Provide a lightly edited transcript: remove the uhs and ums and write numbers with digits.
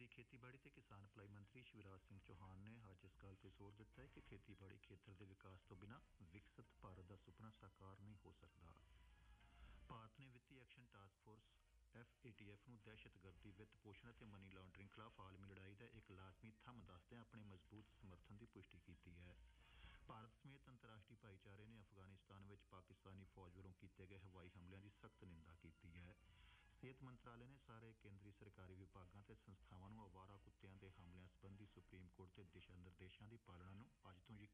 ਕੇਂਦਰੀ ਖੇਤੀਬਾੜੀ ਤੇ ਕਿਸਾਨ ਭਲਾਈ ਮੰਤਰੀ ਸ਼ਿਵਰਾਜ ਸਿੰਘ ਚੌਹਾਨ ਨੇ ਅੱਜ ਇਸ ਗੱਲ 'ਤੇ ਜ਼ੋਰ ਦਿੱਤਾ ਹੈ ਕਿ ਖੇਤੀਬਾੜੀ ਖੇਤਰ ਦੇ ਵਿਕਾਸ ਤੋਂ ਬਿਨਾਂ ਵਿਕਸਿਤ ਭਾਰਤ ਦਾ ਸੁਪਨਾ ਸਾਕਾਰ ਨਹੀਂ ਹੋ ਸਕਦਾ। ਭਾਰਤ ਨੇ ਵਿੱਤੀ ਐਕਸ਼ਨ ਟਾਸਕ ਫੋਰਸ FATF ਨੂੰ ਦਹਿਸ਼ਤਗਰਦੀ, ਵਿੱਤ ਪੋਸ਼ਣ ਅਤੇ ਮਨੀ ਲਾਂਡਰਿੰਗ ਖਿਲਾਫ ਆਲਮੀ ਲੜਾਈ ਦਾ ਇੱਕ ਲਾਜ਼ਮੀ ਥੰਮ ਦੱਸਦਿਆਂ ਆਪਣੇ ਮਜ਼ਬੂਤ ਸਮਰਥਨ ਦੀ ਪੁਸ਼ਟੀ ਕੀਤੀ ਹੈ। ਭਾਰਤ ਸਮੇਤ ਅੰਤਰਰਾਸ਼ਟਰੀ ਭਾਈਚਾਰੇ ਨੇ ਅਫਗਾਨਿਸਤਾਨ ਵਿੱਚ ਪਾਕਿਸਤਾਨੀ ਫੌਜ ਵੱਲੋਂ ਕੀਤੇ ਗਏ ਹਵਾਈ ਹਮਲਿਆਂ ਦੀ ਸਖਤ ਨਿੰਦਾ ਕੀਤੀ ਹੈ। ਸਿਹਤ ਮੰਤਰਾਲੇ ਨੇ ਸਾਰੇ ਕੇਂਦਰੀ ਸਰਕਾਰੀ ਵਿਭਾਗਾਂ ਅਤੇ ਸੰਸਥਾਵਾਂ ਨੂੰ ਅਵਾਰਾ ਕੁੱਤਿਆਂ ਦੇ ਹਮਲਿਆਂ ਸੰਬੰਧੀ ਸੁਪਰੀਮ ਕੋਰਟ ਦੇ ਦਿਸ਼ਾ ਨਿਰਦੇਸ਼ਾਂ ਦੀ ਪਾਲਣਾ ਨੂੰ ਅੱਜ ਤੋਂ